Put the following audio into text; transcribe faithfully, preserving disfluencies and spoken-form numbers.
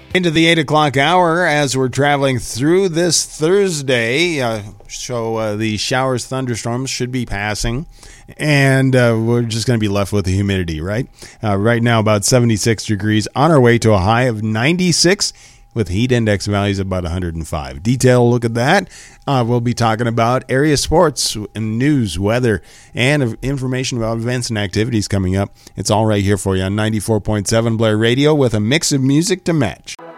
Into the eight o'clock hour as we're traveling through this Thursday. Uh, so uh, the showers, thunderstorms should be passing, and uh, we're just going to be left with the humidity, right? Uh, right now, about seventy-six degrees, on our way to a high of ninety-six, with heat index values of about one hundred five. Detailed look at that. Uh, we'll be talking about area sports and news, weather, and information about events and activities coming up. It's all right here for you on ninety-four point seven Blair Radio with a mix of music to match.